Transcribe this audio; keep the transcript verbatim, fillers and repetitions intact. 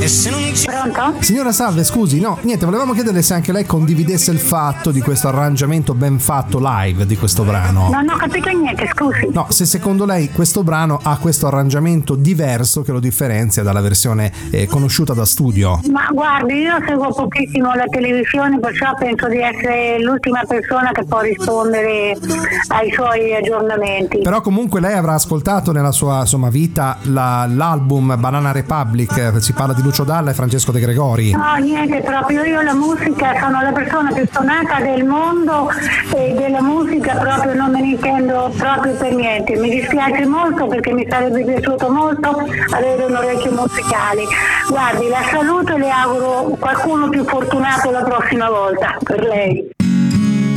Pronto? Signora salve, scusi, no, niente, volevamo chiederle se anche lei condividesse il fatto di questo arrangiamento ben fatto live di questo brano. Non ho capito niente, scusi. No, se secondo lei questo brano ha questo arrangiamento diverso che lo differenzia dalla versione eh, conosciuta da studio. Ma guardi, io seguo pochissimo la televisione, perciò penso di essere l'ultima persona che può rispondere ai suoi aggiornamenti. Però comunque lei avrà ascoltato nella sua insomma vita la, l'album Banana Republic, si parla di Lucio Dalla e Francesco De Gregori. No, niente proprio, io la musica sono la persona più suonata del mondo e della musica proprio non me ne intendo proprio per niente. Mi dispiace molto perché mi sarebbe piaciuto molto avere un orecchio musicale. Guardi, la saluto e le auguro qualcuno più fortunato la prossima volta per lei.